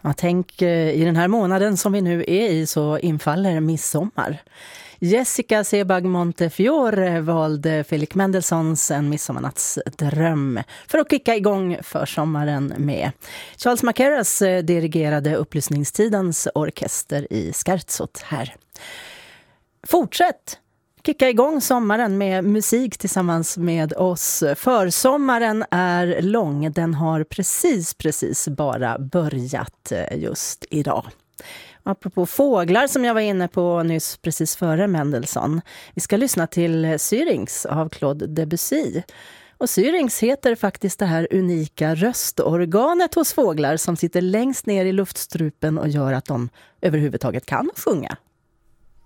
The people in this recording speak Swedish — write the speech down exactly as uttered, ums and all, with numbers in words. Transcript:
Ja, tänk, i den här månaden som vi nu är i så infaller midsommar. Jessica Sebag Montefiore valde Felix Mendelssohns En midsommarnattsdröm för att kicka igång försommaren med. Charles Mackerras dirigerade upplysningstidens orkester i Scherzot här. Fortsätt! Kicka igång sommaren med musik tillsammans med oss. Försommaren är lång. Den har precis, precis bara börjat just idag. Apropå fåglar som jag var inne på nyss precis före Mendelssohn. Vi ska lyssna till Syrinx av Claude Debussy. Och Syrinx heter faktiskt det här unika röstorganet hos fåglar som sitter längst ner i luftstrupen och gör att de överhuvudtaget kan sjunga.